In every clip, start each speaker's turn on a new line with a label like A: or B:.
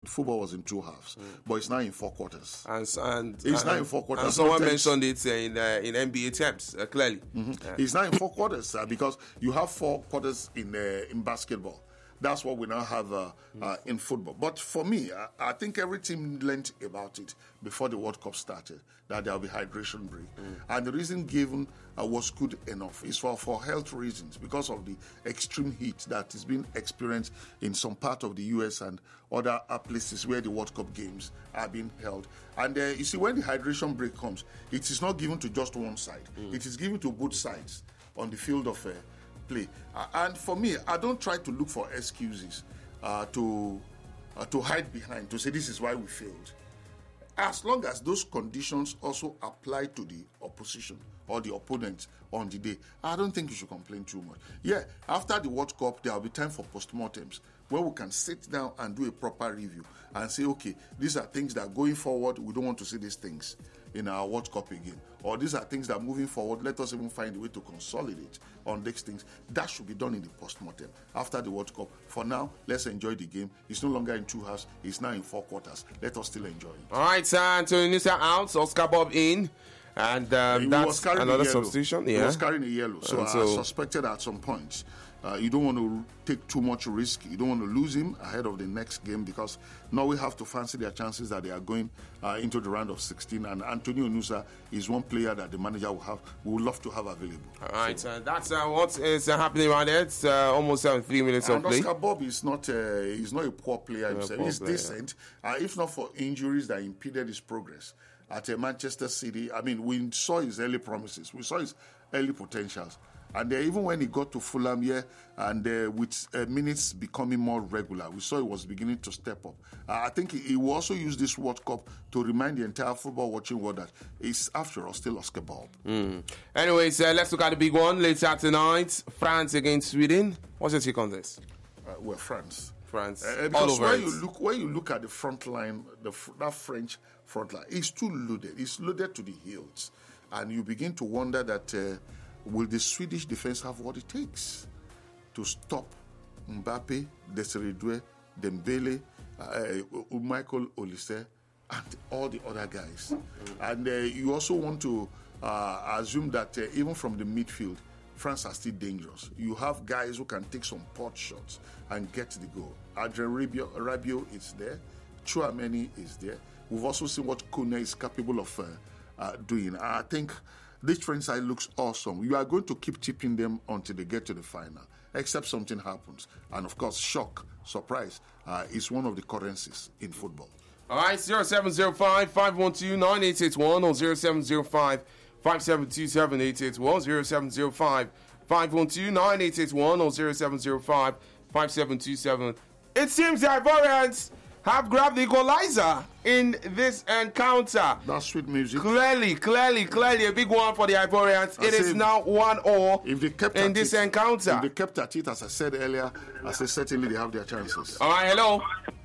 A: football was in two halves, but it's now in four quarters.
B: And
A: it's now in four quarters.
B: And someone mentioned it in NBA terms, clearly.
A: It's now in four quarters because you have four quarters in basketball. That's what we now have in football. But for me, I think every team learned about it before the World Cup started, that there will be hydration break. And the reason given was good enough. It's for health reasons, because of the extreme heat that is being experienced in some part of the US and other places where the World Cup games are being held. And you see, when the hydration break comes, it is not given to just one side. It is given to both sides on the field of play. And for me, I don't try to look for excuses to hide behind, to say this is why we failed. As long as those conditions also apply to the opposition or the opponent on the day, I don't think you should complain too much. Yeah, after the World Cup, there will be time for postmortems where we can sit down and do a proper review and say, okay, these are things that going forward, we don't want to see these things in our World Cup again. Or these are things that moving forward, let us even find a way to consolidate on these things. That should be done in the post-mortem after the World Cup. For now, let's enjoy the game. It's no longer in two halves, it's now in four quarters. Let us still enjoy it.
B: All right, Anthony Nusa out, Oscar Bob in. And that's another substitution.
A: He was carrying a yellow, so I suspected at some point. You don't want to take too much risk. You don't want to lose him ahead of the next game, because Norway have to fancy their chances that they are going into the round of 16. And Antonio Nusa is one player that the manager would love to have available.
B: All right, so that's what is happening right there. It's almost 3 minutes of play.
A: Oscar Bob is not a poor player himself. He's decent. If not for injuries that impeded his progress at Manchester City, I mean, we saw his early promises. We saw his early potentials. And even when he got to Fulham here, and with minutes becoming more regular, we saw he was beginning to step up. I think he will also use this World Cup to remind the entire football watching world that he's, after all, still Oscar Bob.
B: Anyways, let's look at the big one later tonight. France against Sweden. What's your take on this?
A: Well, France.
B: Because
A: when you look at the front line, that French front line, it's too loaded. It's loaded to the hills. And you begin to wonder that... will the Swedish defense have what it takes to stop Mbappe, Desiree Doué, Dembele, Michael Olise, and all the other guys? And you also want to assume that even from the midfield, France are still dangerous. You have guys who can take some pot shots and get the goal. Adrien Rabiot is there. Chouameni is there. We've also seen what Kone is capable of doing. I think this trend side looks awesome. You are going to keep tipping them until they get to the final, except something happens. And of course, shock, surprise, is one of the currencies in football.
B: All right, 0705 512 9881 or 0705 5727 881, 0705 512 9881 or 0705 5727. It seems the Ivorians have grabbed the equalizer in this encounter.
A: That's sweet music.
B: Clearly, a big one for the Ivorians. It is now 1-0 in this encounter.
A: If they kept at it, as I said earlier, certainly they have their chances.
B: All right, hello.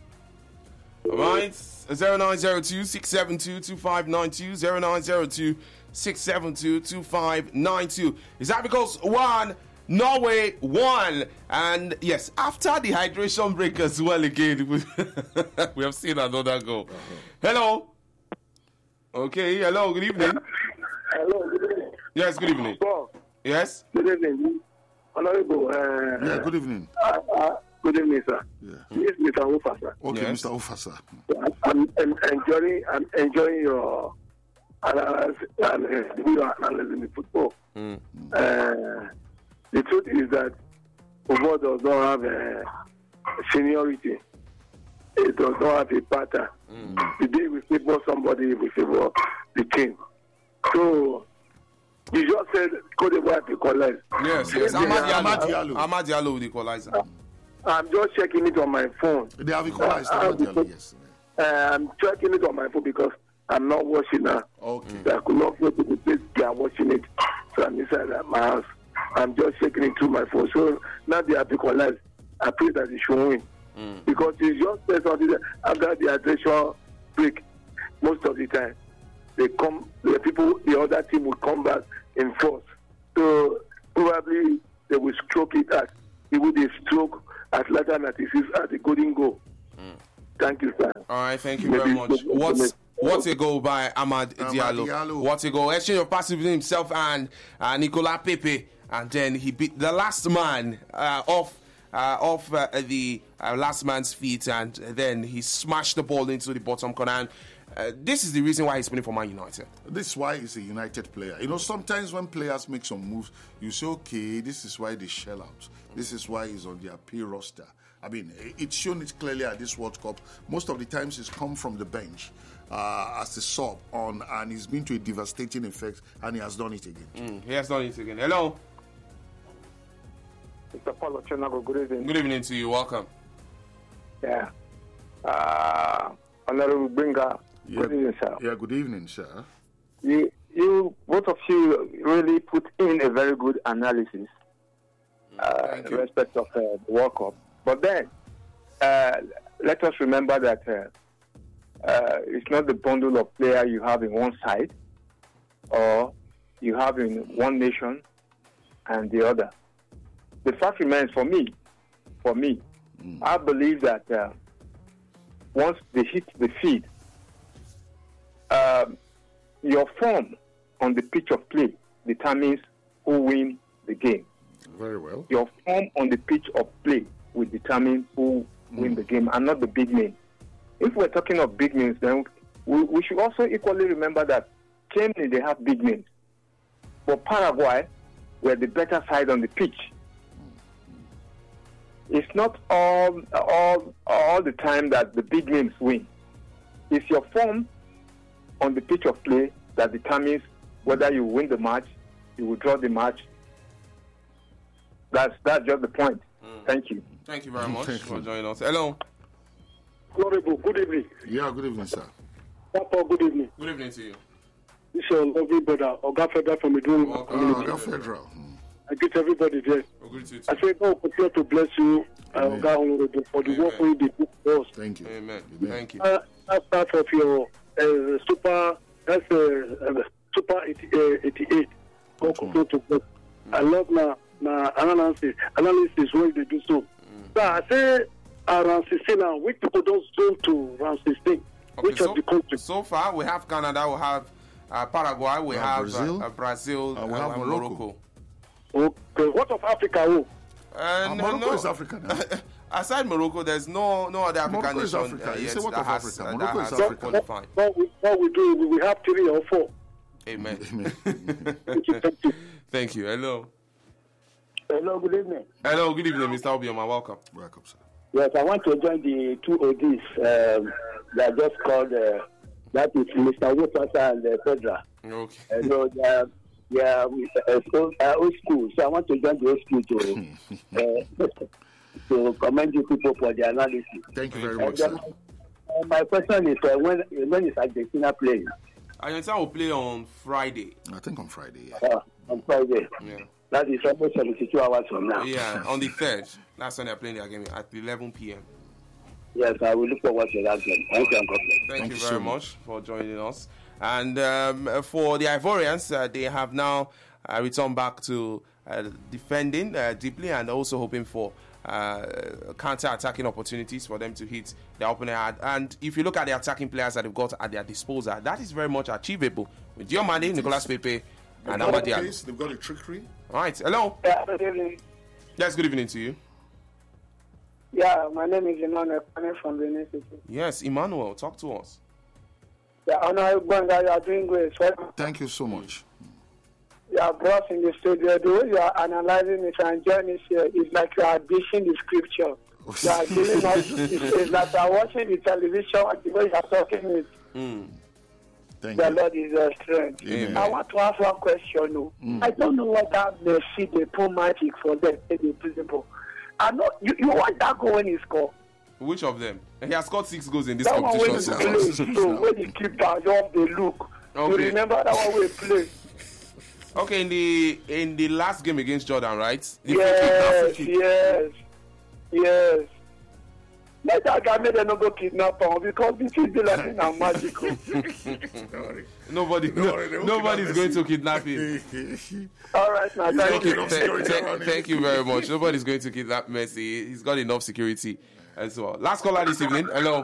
B: All right, 0902 672 2592, 0902 672 2592. Is that because Norway won? And yes, after the hydration break as well again, we have seen another goal. Hello. Okay, hello, good evening.
C: Hello, good evening.
B: Yes, good evening. Yes?
C: Good evening. Honorable.
A: Good evening.
C: Good evening, sir.
A: Yeah.
C: This is Mr. Ufa, sir.
A: Okay,
B: Yes.
A: Mr. Ufa, sir.
C: I'm enjoying your analysis in the football. The truth is that football does not have a seniority. It does not have a pattern. The day we favor somebody, we favor the team. So, you just said Cote d'Ivoire equalize.
B: Yes. Amad Diallo with the equalizer.
C: I'm just checking it on my phone.
A: They have equalized. Yes.
C: I'm checking it on my phone because I'm not watching now.
A: Okay.
C: So I could not go to the place they are watching it. So I'm inside my house. I'm just checking it through my phone. So now they have equalized. I pray that they should win. Because it's just based on this, after the hydration break, most of the time, the other team will come back in force. So probably they will stroke it at, they stroke Atlanta 96 at the golden goal. Thank you, sir.
B: All right, thank you very much. What's a goal by Amad Diallo? What a goal. Exchange of passes between himself and Nicolas Pepe. And then he beat the last man off the last man's feet. And then he smashed the ball into the bottom corner. And this is the reason why he's playing for Man United.
A: This is why he's a United player. You know, sometimes when players make some moves, you say, okay, this is why they shell out. This is why he's on their P roster. I mean, it's shown it clearly at this World Cup. Most of the times he's come from the bench as a sub on, and he's been to a devastating effect, and he has done it again.
B: He has done it again. Hello.
C: Mr. Paul Ochenago, good evening.
B: Good evening to you. Welcome.
C: Yeah. Honorable Benga, good evening, sir.
A: Yeah, good evening, sir.
C: You, both of you really put in a very good analysis in respect of the World Cup. But then, let us remember that it's not the bundle of players you have in one side or you have in one nation and the other. The fact remains, for me, I believe that once they hit the field, your form on the pitch of play determines who wins the game.
A: Very well.
C: Your form on the pitch of play will determine who wins the game, and not the big name. If we're talking of big names, then we should also equally remember that Germany, they have big names. But Paraguay were the better side on the pitch. It's not all the time that the big names win. It's your form on the pitch of play that determines whether you win the match, you will draw the match. That's just the point. Thank you.
B: Thank you very much for joining us. Hello.
C: Honorable, good evening.
A: Yeah, good evening, sir.
C: Papa, good evening.
B: Good evening to you.
C: This is your lovely brother, Oga Federal from Idun.
A: Oga Federal.
C: I greet everybody there.
B: Good to you.
C: I say, God continue to bless you, Oga Honorable, for the work we did for us.
A: Thank you.
B: Amen. Thank you.
C: That's part of your Super 88. God continue to bless. I love my analysis when they do so. So I say round 16 now, which people don't zone to round 16?
B: Okay,
C: Which of the countries?
B: So far, we have Canada, we have Paraguay, we have Brazil,
A: we have
B: Morocco.
C: Okay, what of Africa?
A: Morocco is Africa now.
B: Aside Morocco, there's no other African
A: Morocco is
B: nation
A: Africa. You
B: yet
A: say what
B: that
A: of
B: has,
A: Africa?
B: that
A: Morocco
B: has
A: is Africa.
B: qualified.
C: What we do, we have 3 or 4.
B: Amen.
C: Thank you.
B: Thank you. Hello.
C: Hello, good evening.
B: Hello, good evening, Mr. Obioma. Welcome.
A: Welcome, sir.
C: Yes, I want to join the 2 ODs that just called, that is Mr. Wopasa and Fedra.
B: Okay.
C: So old school. So I want to join the old school to commend you people for the analysis.
A: Thank you very much, sir.
C: My question is, when is Argentina playing?
B: Argentina will play on Friday.
A: I think on Friday, yeah.
C: On Friday.
B: Yeah.
C: That is almost 72 hours from now.
B: Yeah, on the 3rd. That's when they're playing their game at 11 p.m.
C: Yes, I will look forward to that game. Thank you, Uncle.
B: Thank you very much for joining us. And for the Ivorians, they have now returned back to defending deeply and also hoping for counter-attacking opportunities for them to hit their opponent. And if you look at the attacking players that they've got at their disposal, that is very much achievable with Diomande, Nicolas Pepe, and Amad Diallo.
A: They've got a trickery.
B: All right. Hello.
C: Yeah, good evening.
B: Yes, good evening to you.
C: Yeah, my name is Emmanuel from Benin City.
B: Yes, Emmanuel, talk to us.
C: Yeah, Honorable Bonga, you are doing great.
A: Thank you so much.
C: You are brought in the studio. The way you are analyzing it and joining here is like you are dishing the scripture. You are giving us, it's like you are watching the television the way you are talking it.
A: Thank
C: the
A: you.
C: Lord is your strength.
A: Amen.
C: I want to ask one question. I don't know what that Messi, they put magic for them in the principle. I know you want that goal when he score.
B: Which of them? He has scored 6 goals in this
C: That one when
B: competition.
C: he play, so when he keep down, they look.
B: Okay.
C: You remember that one we play?
B: Okay, in the last game against Jordan, right? The free kick.
C: Yes. Let that guy make them not go kidnap him because this is like now magical.
B: Nobody's going to kidnap him.
C: All right, now
B: Thank you very much. Nobody's going to kidnap Messi. He's got enough security as well. Last caller this evening. Hello.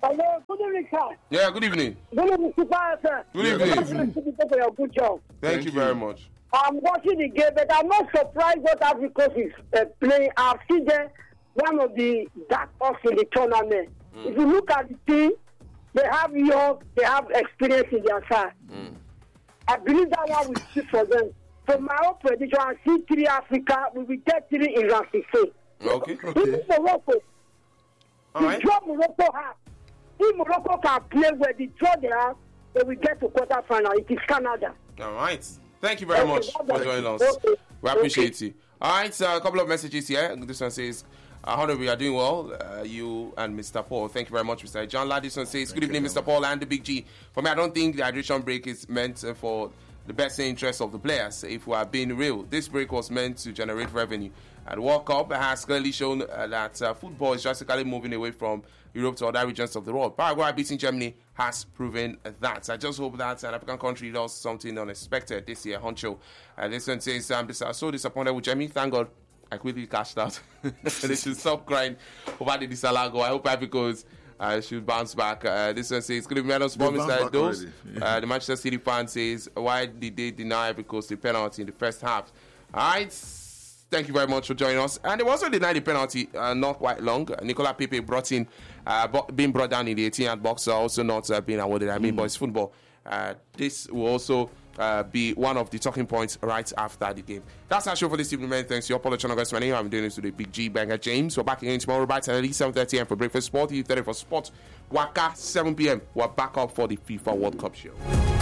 D: Hello, good evening, sir.
B: Yeah, good evening.
D: Good evening, Super, sir.
B: Good evening.
D: Thank you for your good job.
B: Thank you very much.
D: I'm watching the game, but I'm not surprised what Africa is playing. I've seen them, one of the dark horse in the tournament. If you look at the team, they have young, they have experience in their side. I believe that one will speak for them. For my own prediction, I see 3 Africa, we will get 3 in round 16.
B: Okay.
D: Even Morocco,
B: All
D: the
B: right.
D: draw Morocco has. If Morocco can play where the draw they have, they will get to quarterfinal. It is Canada.
B: All right. Thank you very much for joining us.
D: Okay.
B: We appreciate you. All right, so a couple of messages here. This one says, Honor, we are doing well. You and Mr. Paul. Thank you very much, Mr. John Ladison says, good evening, Mr. Paul and the Big G. For me, I don't think the hydration break is meant for the best interest of the players. If we are being real, this break was meant to generate revenue. And the World Cup has clearly shown that football is drastically moving away from Europe to other regions of the world. Paraguay beating Germany has proven that. I just hope that an African country does something unexpected this year. Honcho. This one says, I'm so disappointed with Germany. Thank God I quickly cashed out. They should stop crying over the Disalago. I hope Africa should bounce back. This one says, good evening, Mr. Dose. The Manchester City fan says, why did they deny Africa the penalty in the first half? All right. Thank you very much for joining us. And they also denied the penalty not quite long. Nicola Pepe being brought down in the 18-yard box, also not being awarded. I mean, boys football. This will also be one of the talking points right after the game. That's our show for this evening, man. Thanks to your Apollo Channel guys. My name, I'm doing this with the Big G Banger James. We're back again tomorrow by 7:30 a.m. for breakfast sport, 8:30 for sport. Waka 7 p.m. We're back up for the FIFA World Cup show.